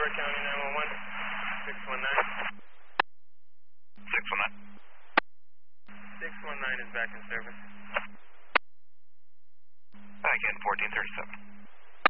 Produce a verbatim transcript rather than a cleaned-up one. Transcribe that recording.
Door County nine one one, six one nine. six one nine. six one nine is back in service. Back in fourteen thirty-seven.